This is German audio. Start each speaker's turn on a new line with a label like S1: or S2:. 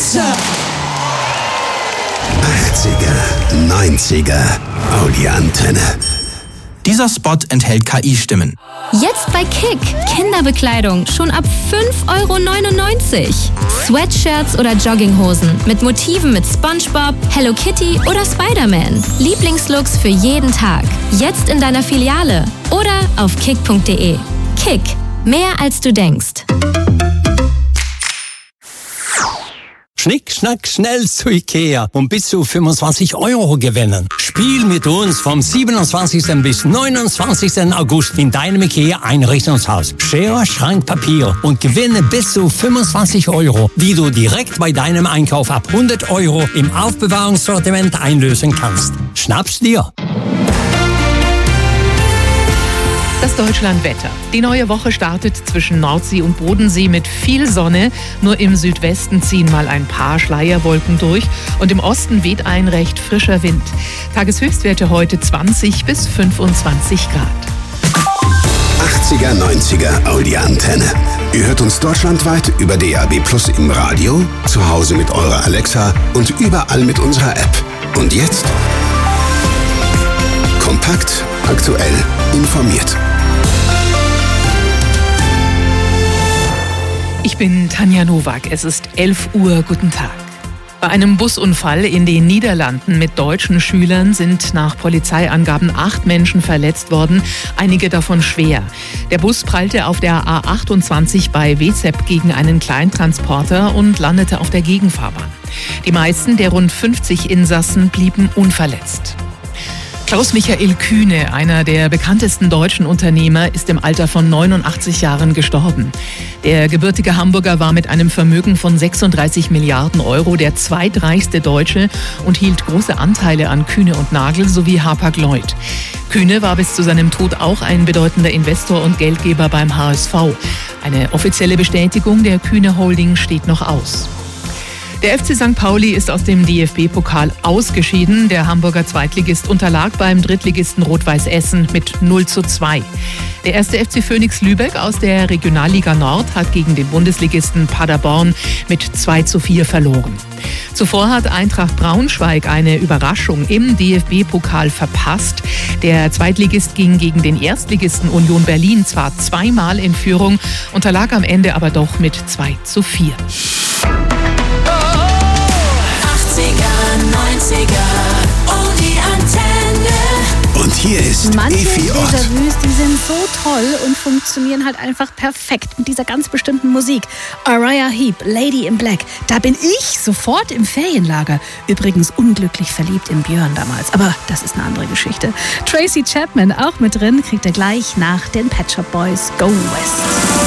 S1: Wetter.
S2: 80er, 90er, Audi-Antenne.
S3: Dieser Spot enthält KI-Stimmen.
S4: Jetzt bei Kick. Kinderbekleidung schon ab 5,99 €. Sweatshirts oder Jogginghosen mit Motiven mit SpongeBob, Hello Kitty oder Spider-Man. Lieblingslooks für jeden Tag. Jetzt in deiner Filiale oder auf kick.de. Kick. Mehr als du denkst.
S5: Schnick, schnack, schnell zu Ikea und bis zu 25 € gewinnen. Spiel mit uns vom 27. bis 29. August in deinem Ikea-Einrichtungshaus. Schere, Schrank, Papier und gewinne bis zu 25 €, die du direkt bei deinem Einkauf ab 100 € im Aufbewahrungssortiment einlösen kannst. Schnapp's dir!
S6: Das Deutschlandwetter. Die neue Woche startet zwischen Nordsee und Bodensee mit viel Sonne. Nur im Südwesten ziehen mal ein paar Schleierwolken durch und im Osten weht ein recht frischer Wind. Tageshöchstwerte heute 20 bis 25 Grad.
S2: 80er, 90er Audi-Antenne. Ihr hört uns deutschlandweit über DAB+ im Radio, zu Hause mit eurer Alexa und überall mit unserer App. Und jetzt? Kompakt, aktuell, informiert.
S6: Ich bin Tanja Nowak. Es ist 11 Uhr. Guten Tag. Bei einem Busunfall in den Niederlanden mit deutschen Schülern sind nach Polizeiangaben 8 Menschen verletzt worden, einige davon schwer. Der Bus prallte auf der A28 bei Wezep gegen einen Kleintransporter und landete auf der Gegenfahrbahn. Die meisten der rund 50 Insassen blieben unverletzt. Klaus-Michael Kühne, einer der bekanntesten deutschen Unternehmer, ist im Alter von 89 Jahren gestorben. Der gebürtige Hamburger war mit einem Vermögen von 36 Milliarden € der zweitreichste Deutsche und hielt große Anteile an Kühne und Nagel sowie Hapag-Lloyd. Kühne war bis zu seinem Tod auch ein bedeutender Investor und Geldgeber beim HSV. Eine offizielle Bestätigung der Kühne Holding steht noch aus. Der FC St. Pauli ist aus dem DFB-Pokal ausgeschieden. Der Hamburger Zweitligist unterlag beim Drittligisten Rot-Weiß Essen mit 0:2. Der 1. FC Phönix Lübeck aus der Regionalliga Nord hat gegen den Bundesligisten Paderborn mit 2:4 verloren. Zuvor hat Eintracht Braunschweig eine Überraschung im DFB-Pokal verpasst. Der Zweitligist ging gegen den Erstligisten Union Berlin zwar zweimal in Führung, unterlag am Ende aber doch mit 2:4.
S1: 90er und die Antenne.
S2: Und hier ist
S7: Manche
S2: Efi Ott.
S7: Déjà-vus, die sind so toll und funktionieren halt einfach perfekt mit dieser ganz bestimmten Musik. Uriah Heep, Lady in Black. Da bin ich sofort im Ferienlager. Übrigens unglücklich verliebt in Björn damals. Aber das ist eine andere Geschichte. Tracy Chapman auch mit drin, kriegt er gleich nach den Pet Shop Boys Go West.